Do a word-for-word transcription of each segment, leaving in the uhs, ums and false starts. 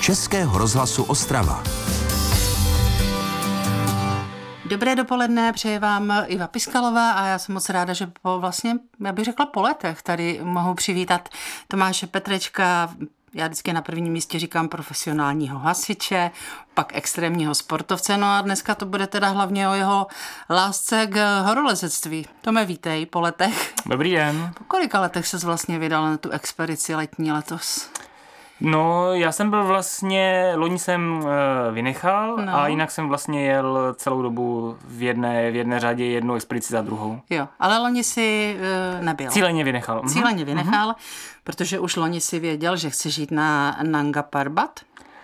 Českého rozhlasu Ostrava. Dobré dopoledne, přeje vám Iva Piskalová a já jsem moc ráda, že po vlastně, já bych řekla po letech, tady mohu přivítat Tomáše Petrečka. Já vždycky na prvním místě říkám profesionálního hasiče, pak extrémního sportovce, no a dneska to bude teda hlavně o jeho lásce k horolezectví. Tome, vítej po letech. Dobrý den. Po kolika letech ses vlastně vydal na tu expedici letní letos? No, já jsem byl vlastně, loni jsem e, vynechal no. a jinak jsem vlastně jel celou dobu v jedné, v jedné řadě jednu expedici za druhou. Jo, ale loni si e, nebyl. Cíleně vynechal. Cíleně vynechal, mm-hmm. protože už loni si věděl, že chceš jít na Nanga Parbat.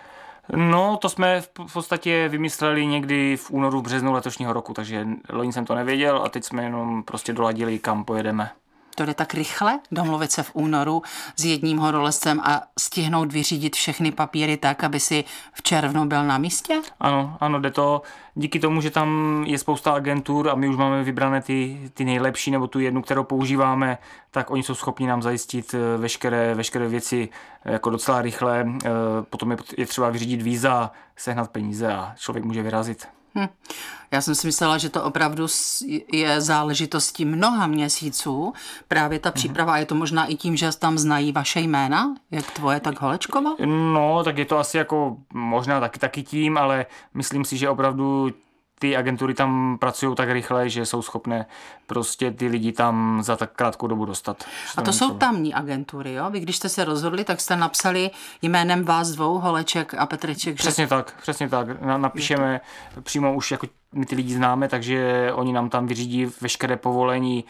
No, to jsme v podstatě vymysleli někdy v únoru, v březnu letošního roku, takže loni jsem to nevěděl a teď jsme jenom prostě doladili, kam pojedeme. To jde tak rychle, domluvit se v únoru s jedním horolezcem a stihnout vyřídit všechny papíry tak, aby si v červnu byl na místě? Ano, ano, jde to díky tomu, že tam je spousta agentur a my už máme vybrané ty, ty nejlepší nebo tu jednu, kterou používáme, tak oni jsou schopni nám zajistit veškeré, veškeré věci jako docela rychle. Potom je, je třeba vyřídit víza, sehnat peníze a člověk může vyrazit. Hm. Já jsem si myslela, že to opravdu je záležitostí mnoha měsíců, právě ta příprava, a je to možná i tím, že tam znají vaše jména, jak tvoje, tak Holečkova? No, tak je to asi jako možná taky, taky tím, ale myslím si, že opravdu ty agentury tam pracují tak rychle, že jsou schopné prostě ty lidi tam za tak krátkou dobu dostat. A to jsou tamní agentury, jo? Vy když jste se rozhodli, tak jste napsali jménem vás dvou, Holeček a Petreček. Přesně že... tak, přesně tak. Napíšeme přímo už jako my ty lidi známe, takže oni nám tam vyřídí veškeré povolení,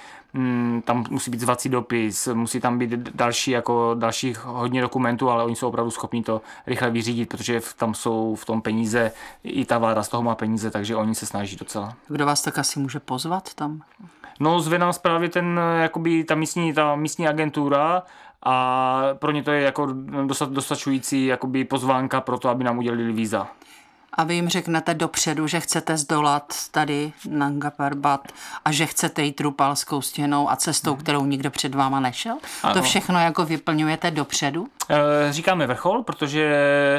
tam musí být zvací dopis, musí tam být další, jako dalších hodně dokumentů, ale oni jsou opravdu schopni to rychle vyřídit, protože tam jsou v tom peníze, i ta vláda z toho má peníze, takže oni se snaží docela. Kdo vás tak asi může pozvat tam? No, zve nás právě ten, jakoby ta místní, ta místní agentura a pro ně to je jako dostačující jakoby pozvánka pro to, aby nám udělili víza. A vy jim řeknete dopředu, že chcete zdolat tady Nanga Parbat a že chcete jít Drupalskou stěnou a cestou, kterou nikdo před váma nešel? Ano. To všechno jako vyplňujete dopředu? E, říkáme vrchol, protože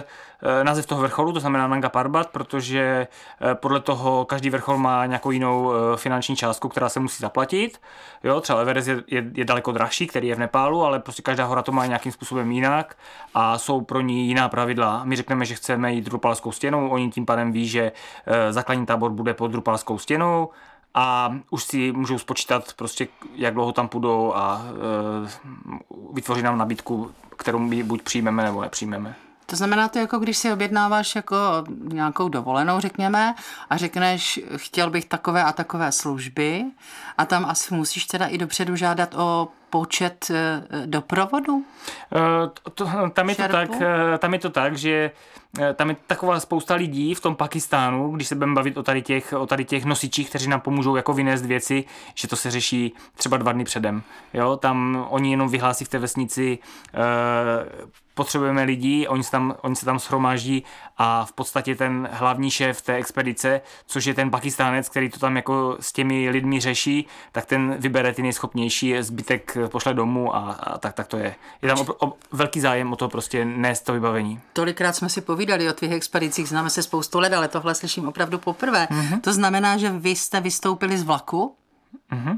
název toho vrcholu, to znamená Nanga Parbat, protože podle toho každý vrchol má nějakou jinou finanční částku, která se musí zaplatit. Jo, třeba Everest je, je, je daleko drahší, který je v Nepálu, ale prostě každá hora to má nějakým způsobem jinak a jsou pro ní jiná pravidla. My řekneme, že chceme jít Drupalskou stěnou, oni tím pádem ví, že základní tábor bude pod Drupalskou stěnou a už si můžou spočítat prostě, jak dlouho tam půjdou a e, vytvoří nám nabídku, kterou my buď přijmeme nebo nepřijmeme. To znamená to, jako když si objednáváš jako nějakou dovolenou, řekněme, a řekneš, chtěl bych takové a takové služby a tam asi musíš teda i dopředu žádat o počet doprovodu? To, to, tam, je to tak, tam je to tak, že tam je taková spousta lidí v tom Pakistánu, když se budeme bavit o tady těch, o tady těch nosičích, kteří nám pomůžou jako vynést věci, že to se řeší třeba dva dny předem. Jo? Tam oni jenom vyhlásí v té vesnici, eh, potřebujeme lidi, oni se, tam, oni se tam shromáždí a v podstatě ten hlavní šéf té expedice, což je ten Pakistánec, který to tam jako s těmi lidmi řeší, tak ten vybere ty nejschopnější, zbytek pošle domů a, a tak, tak to je. Je tam o, o, velký zájem o to prostě nést to vybavení. Tolikrát jsme si povídali o tvých expedicích, známe se spoustu let, ale tohle slyším opravdu poprvé. Mm-hmm. To znamená, že vy jste vystoupili z vlaku mm-hmm.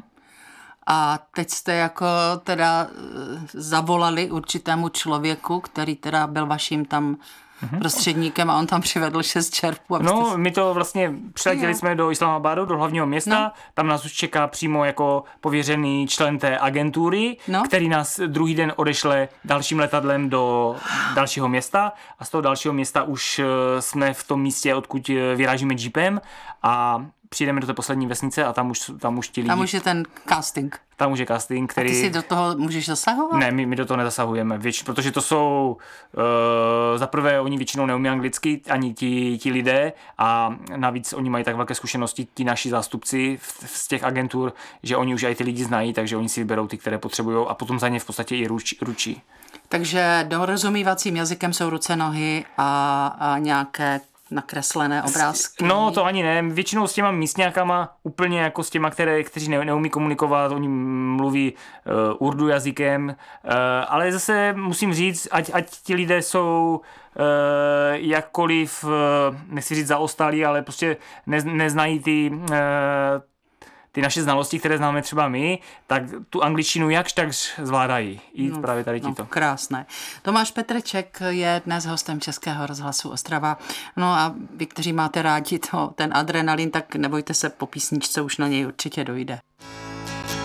a teď jste jako teda zavolali určitému člověku, který teda byl vaším tam mm-hmm. prostředníkem a on tam přivedl šest čerpů. No, jste... my to vlastně přiletěli jsme do Islamabadu, do hlavního města, no. Tam nás už čeká přímo jako pověřený člen té agentury, no. který nás druhý den odešle dalším letadlem do dalšího města a z toho dalšího města už jsme v tom místě, odkud vyrážíme jeepem a přijdeme do té poslední vesnice a tam už, tam už ti lidi... Tam už je ten casting. Tam už je casting, který... A ty si do toho můžeš zasahovat? Ne, my, my do toho nezasahujeme, věč, protože to jsou... Uh, zaprvé oni většinou neumí anglicky, ani ti, ti lidé a navíc oni mají tak velké zkušenosti, ti naši zástupci v, z těch agentur, že oni už i ty lidi znají, takže oni si vyberou ty, které potřebují a potom za ně v podstatě i ručí. ručí. Takže dorozumívacím jazykem jsou ruce, nohy a, a nějaké nakreslené obrázky. No to ani ne, většinou s těma místňákama, úplně jako s těma, které, kteří ne, neumí komunikovat, oni mluví uh, urdu jazykem, uh, ale zase musím říct, ať, ať ti lidé jsou uh, jakkoliv, uh, nechci říct zaostalí, ale prostě ne, neznají ty uh, ty naše znalosti, které známe třeba my, tak tu angličtinu jakž tak zvládají. I no, právě tady títo. No, krásné. Tomáš Petreček je dnes hostem Českého rozhlasu Ostrava. No a vy, kteří máte rádi to, ten adrenalin, tak nebojte se, po písničce už na něj určitě dojde.